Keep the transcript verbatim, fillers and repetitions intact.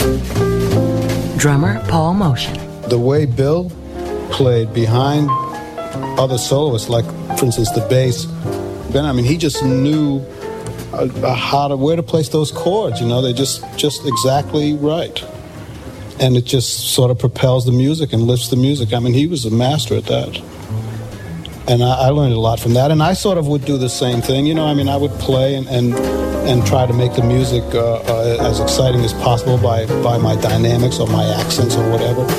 Drummer Paul Motian. The way Bill played behind other soloists, like, for instance, the bass, Ben, I mean, he just knew uh, how to, where to place those chords, you know, they're just, just exactly right. And it just sort of propels the music and lifts the music. I mean, he was a master at that. And I, I learned a lot from that. And I sort of would do the same thing, you know, I mean, I would play and, and, and try to make the music uh, uh, as exciting as possible by, by my dynamics or my accents or whatever.